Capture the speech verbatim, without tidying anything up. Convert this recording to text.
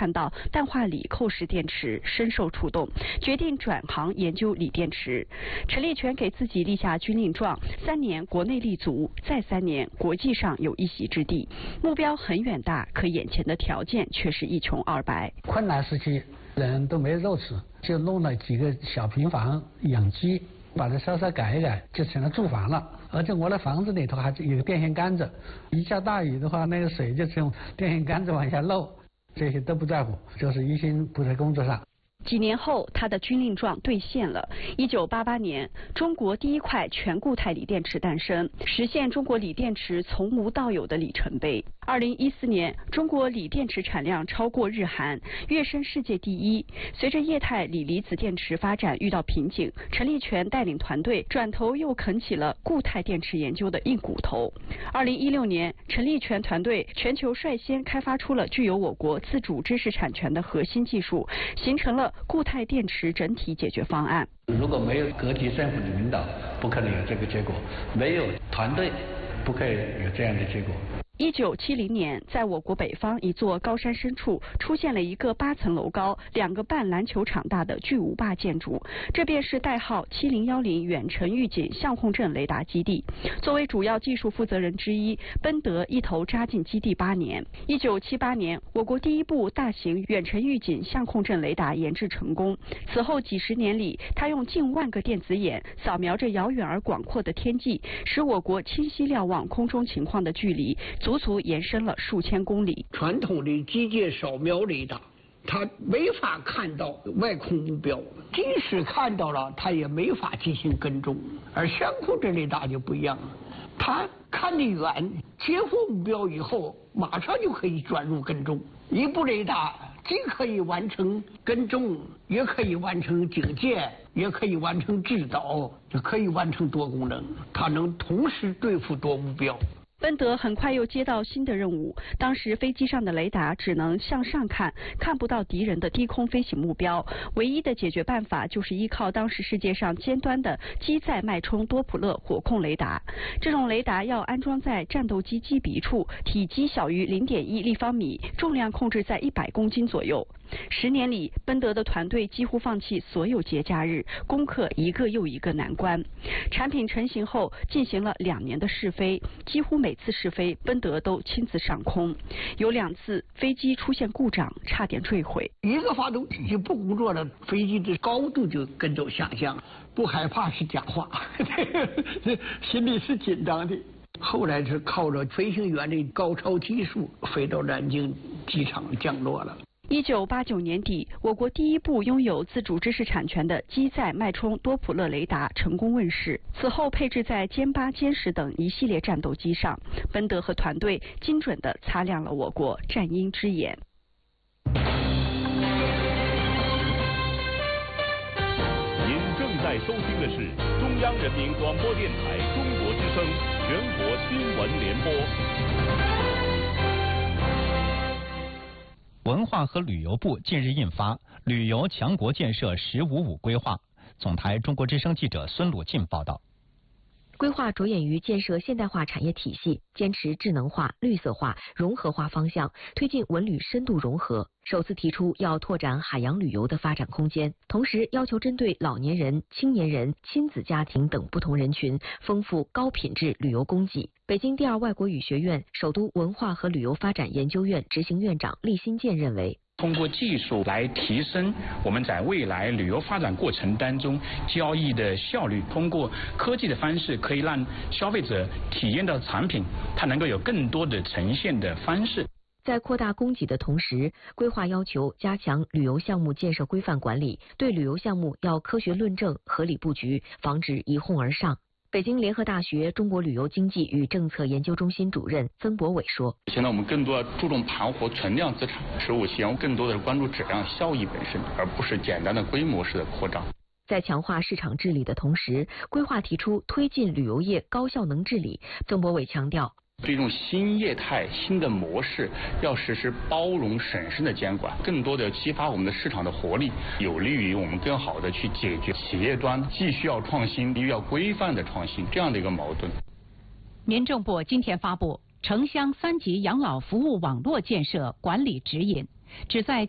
看到氮化锂扣式电池，深受触动，决定转行研究锂电池。陈立全给自己立下军令状：三年国内立足，再三年国际上有一席之地。目标很远大，可眼前的条件却是一穷二白。 困难时期，人都没肉吃，就弄了几个小平房养鸡，把它稍稍改一改，就成了住房了。而且我的房子里头还有个电线杆子，一下大雨的话，那个水就从电线杆子往下漏，这些都不在乎，就是一心扑在工作上。 几年后，他的军令状兑现了。一九八八年，中国第一块全固态锂电池诞生，实现中国锂电池从无到有的里程碑。二零一四年，中国锂电池产量超过日韩，跃升世界第一。随着液态锂离子电池发展遇到瓶颈，陈立全带领团队转头又啃起了固态电池研究的硬骨头。二零一六年，陈立全团队全球率先开发出了具有我国自主知识产权的核心技术，形成了固态电池整体解决方案。 如果没有各级政府的领导，不可能有这个结果；没有团队，不可以有这样的结果。 一九七零年，在我国北方一座高山深处，出现了一个八层楼高、两个半篮球场大的巨无霸建筑，这便是代号七零一零远程预警相控阵雷达基地。作为主要技术负责人之一，奔德一头扎进基地八年。一九七八年，我国第一部大型远程预警相控阵雷达研制成功。此后几十年里，他用近万个电子眼扫描着遥远而广阔的天际，使我国清晰瞭望空中情况的距离足足延伸了数千公里。 传统的机械扫描雷达，它没法看到外空目标，即使看到了，它也没法进行跟踪。而相控阵雷达就不一样了，它看得远，截获目标以后，马上就可以转入跟踪。一部雷达既可以完成跟踪，也可以完成警戒，也可以完成制导，也可以完成多功能，它能同时对付多目标。 奔德很快又接到新的任务，当时飞机上的雷达只能向上看，看不到敌人的低空飞行目标，唯一的解决办法就是依靠当时世界上尖端的机载脉冲多普勒火控雷达。这种雷达要安装在战斗机机鼻处，体积小于 零点一立方米，重量控制在一百公斤左右。十年里，奔德的团队几乎放弃所有节假日，攻克一个又一个难关。产品成型后，进行了两年的试飞，几乎每次试飞，奔德都亲自上空。有两次飞机出现故障，差点坠毁。 一个发动机不工作了，飞机的高度就跟着下降，不害怕是假话，心里是紧张的。后来是靠着飞行员的高超技术，飞到南京机场降落了。 一九八九年底，我国第一部拥有自主知识产权的机载脉冲多普勒雷达成功问世。此后配置在歼八、歼十等一系列战斗机上，奔德和团队精准地擦亮了我国战鹰之眼。 您正在收听的是中央人民广播电台中国之声全国新闻联播。 文化和旅游部近日印发《旅游强国建设“十五五”规划》。总台中国之声记者孙鲁进报道。 规划着眼于建设现代化产业体系，坚持智能化、绿色化、融合化方向，推进文旅深度融合。首次提出要拓展海洋旅游的发展空间，同时要求针对老年人、青年人、亲子家庭等不同人群，丰富高品质旅游供给。北京第二外国语学院首都文化和旅游发展研究院执行院长厉新建认为， 通过技术来提升我们在未来旅游发展过程当中交易的效率，通过科技的方式可以让消费者体验到产品，它能够有更多的呈现的方式。 在扩大供给的同时，规划要求加强旅游项目建设规范管理，对旅游项目要科学论证、合理布局，防止一哄而上。北京联合大学中国旅游经济与政策研究中心主任曾博伟说：“ 现在我们更多注重盘活存量资产，十五项更多的是关注质量效益本身，而不是简单的规模式的扩张。” 在强化市场治理的同时，规划提出推进旅游业高效能治理。曾博伟强调， 对这种新业态、新的模式，要实施包容审慎的监管，更多的激发我们的市场的活力，有利于我们更好的去解决企业端既需要创新又要规范的创新这样的一个矛盾。 民政部今天发布城乡三级养老服务网络建设管理指引，旨在